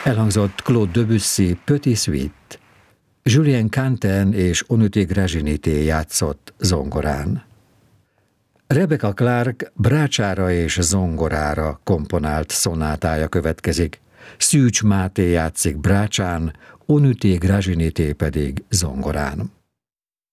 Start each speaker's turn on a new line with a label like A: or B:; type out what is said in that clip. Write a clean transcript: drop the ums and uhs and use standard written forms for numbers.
A: Elhangzott Claude Debussy Petit Suite. Julien Canten és Onuté Grazsinité játszott zongorán. Rebecca Clark brácsára és zongorára komponált szonátája következik. Szűcs Máté játszik brácsán, Onuté Grazsinité pedig zongorán.